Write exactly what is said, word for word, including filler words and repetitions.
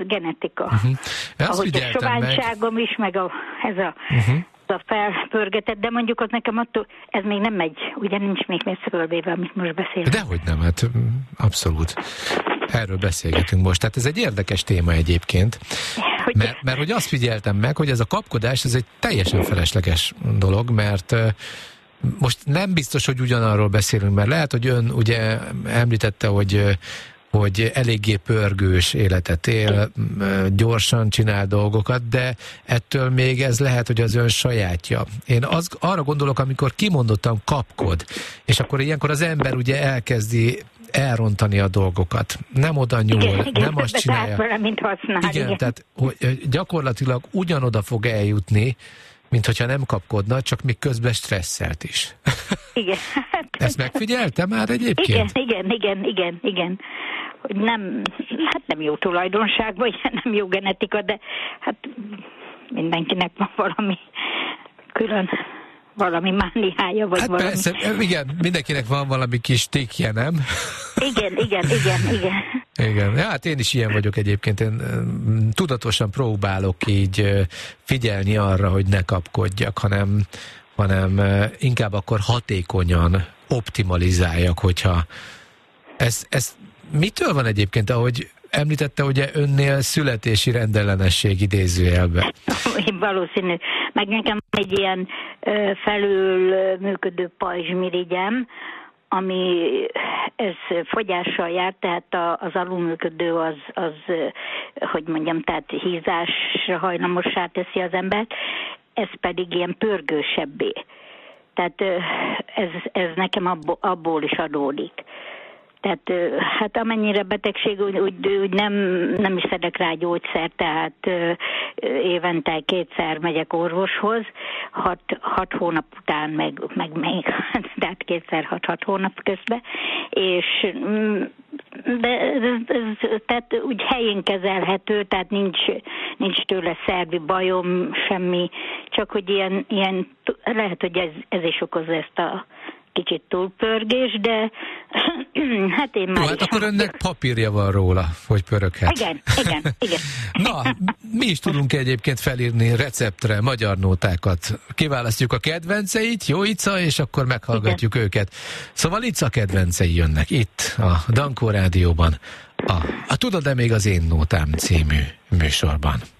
genetika. Uh-huh. Ahogy a soványságom meg. is, meg a, ez a, uh-huh. a felpörgetett, de mondjuk az nekem attól, ez még nem megy, ugye nincs még messze fölvéve, amit most beszélünk. Dehogy nem, hát abszolút. Erről beszélgetünk most. Tehát ez egy érdekes téma egyébként, hogy mert, mert hogy azt figyeltem meg, hogy ez a kapkodás, ez egy teljesen felesleges dolog, mert most nem biztos, hogy ugyanarról beszélünk, mert lehet, hogy ön ugye említette, hogy hogy eléggé pörgős életet él, gyorsan csinál dolgokat, de ettől még ez lehet, hogy az ön sajátja. Én az, arra gondolok, amikor kimondottan kapkod, és akkor ilyenkor az ember ugye elkezdi elrontani a dolgokat. Nem oda nyúl, igen, igen, nem azt csinálja. Vele, mint használ, igen, igen, tehát hogy gyakorlatilag ugyanoda fog eljutni, mint hogyha nem kapkodna, csak még közben stresszelt is. Igen. Ezt megfigyelte már egyébként? Igen, igen, igen, igen, igen. Hogy nem, hát nem jó tulajdonság, vagy nem jó genetika, de hát mindenkinek van valami külön, valami mániája, vagy hát valami... persze, igen, mindenkinek van valami kis tikje, nem? Igen, igen, igen, igen. Igen, ja, hát én is ilyen vagyok egyébként, én tudatosan próbálok így figyelni arra, hogy ne kapkodjak, hanem, hanem inkább akkor hatékonyan optimalizáljak, hogyha ez, ez mitől van egyébként, ahogy említette, ugye önnél születési rendellenesség idézőjelben? Valószínű. Meg nekem egy ilyen felül működő pajzsmirigyem, ami ez fogyással jár, tehát az alulműködő az, az, hogy mondjam, tehát hízásra hajlamossá teszi az embert, ez pedig ilyen pörgősebbé. Tehát ez, ez nekem abból, abból is adódik. Tehát hát amennyire betegség, úgy, úgy, úgy nem, nem is szedek rá gyógyszert, tehát évente kétszer megyek orvoshoz, hat, hat hónap után meg, meg még, tehát kétszer hat-hat hónap közben, és de ez, ez, tehát úgy helyén kezelhető, tehát nincs, nincs tőle szervi bajom, semmi, csak hogy ilyen, ilyen lehet, hogy ez, ez is okozza ezt a kicsit túlpörgés, de hát én már... Jó, hát akkor önnek papírja van róla, hogy pöröghet. Igen, igen, igen. Na, mi is tudunk egyébként felírni receptre magyar nótákat. Kiválasztjuk a kedvenceit, jó Ica, és akkor meghallgatjuk igen. őket. Szóval Ica kedvencei jönnek itt a Dankó Rádióban, a, a Tudod-e még az én nótám című műsorban.